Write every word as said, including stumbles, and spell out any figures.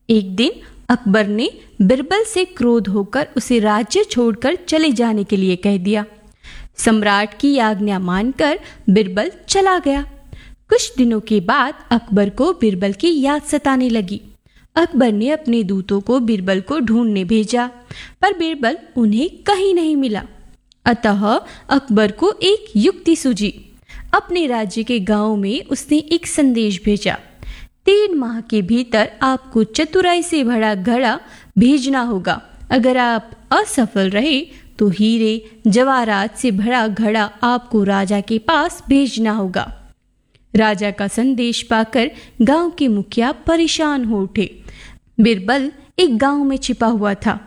एक दिन अकबर ने बिरबल से क्रोध होकर उसे राज्य छोड़कर चले जाने के लिए कह दिया। सम्राट की आज्ञा मानकर बिरबल चला गया। कुछ दिनों के बाद अकबर को बिरबल की याद सताने लगी। अकबर ने अपने दूतों को बिरबल को ढूंढने भेजा, पर बिरबल उन्हें कहीं नहीं मिला। अतः अकबर को एक युक्ति सूझी। अपने राज्य के गांव में उसने एक संदेश भेजा, तीन माह के भीतर आपको चतुराई से भरा घड़ा भेजना होगा। अगर आप असफल रहे तो हीरे जवाहरात से भरा घड़ा आपको राजा के पास भेजना होगा। राजा का संदेश पाकर गांव के मुखिया परेशान हो उठे। बिरबल एक गांव में छिपा हुआ था।